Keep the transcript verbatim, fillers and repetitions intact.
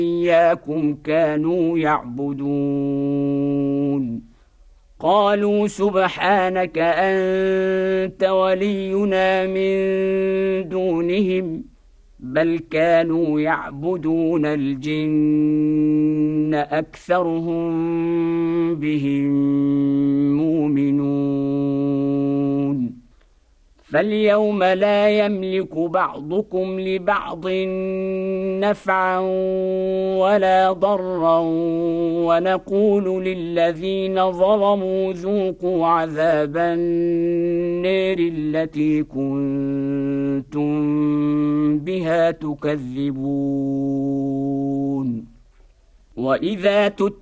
إياكم كانوا يعبدون قالوا سبحانك أنت ولينا من دونهم بل كانوا يعبدون الجن أكثرهم بهم مؤمنون فاليوم لا يملك بعضكم لبعض نفعا ولا ضرا ونقول للذين ظلموا ذوقوا عذاب النار التي كنتم بها تكذبون وإذا تتلى